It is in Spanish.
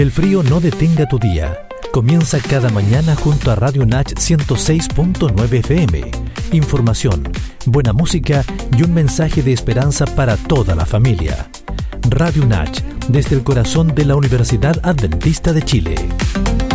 El frío no detenga tu día. Comienza cada mañana junto a Radio Nach 106.9 FM. Información, buena música y un mensaje de esperanza para toda la familia. Radio Nach, desde el corazón de la Universidad Adventista de Chile.